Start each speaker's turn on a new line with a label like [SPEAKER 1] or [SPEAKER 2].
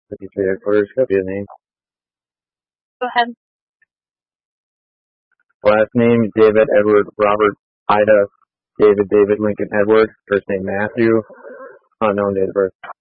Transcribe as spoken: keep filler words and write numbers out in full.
[SPEAKER 1] fifty-three headquarters, copy the name.
[SPEAKER 2] Go ahead.
[SPEAKER 1] Last name, David Edward Robert Ida David David Lincoln Edward. First name, Matthew. Unknown date of birth.